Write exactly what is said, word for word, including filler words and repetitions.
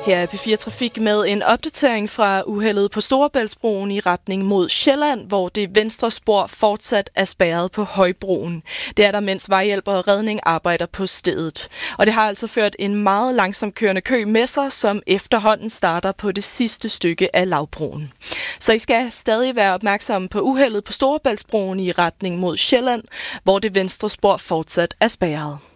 Her er P fire Trafik med en opdatering fra uheldet på Storebæltsbroen i retning mod Sjælland, hvor det venstre spor fortsat er spærret på Højbroen. Det er der, mens vejhjælper og redning arbejder på stedet. Og det har altså ført en meget langsomt kørende kø med sig, som efterhånden starter på det sidste stykke af Lavbroen. Så I skal stadig være opmærksomme på uheldet på Storebæltsbroen i retning mod Sjælland, hvor det venstre spor fortsat er spærret.